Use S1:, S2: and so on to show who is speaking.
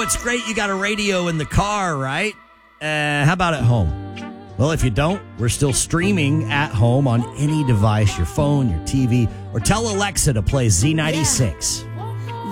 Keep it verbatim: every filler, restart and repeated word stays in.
S1: it's great you got a radio in the car, right? Uh, how about at home? Well, if you don't, we're still streaming at home on any device, your phone, your T V, or tell Alexa to play Z ninety-six.
S2: Yeah.